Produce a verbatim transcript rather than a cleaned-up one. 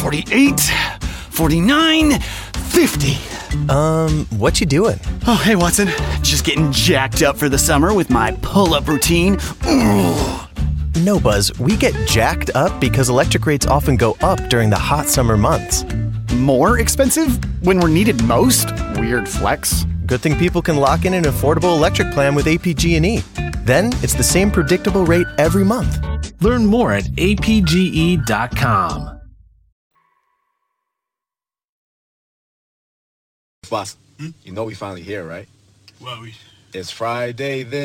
forty-eight, forty-nine, fifty. Um, what you doing? Oh, hey, Watson. Just getting jacked up for the summer with my pull-up routine. Ooh. No, Buzz, we get jacked up because electric rates often go up during the hot summer months. More expensive when we're needed most? Weird flex. Good thing people can lock in an affordable electric plan with A P G and E. Then it's the same predictable rate every month. Learn more at A P G E dot com. Boss, hmm? You know we finally here, right? Well, we... It's Friday then.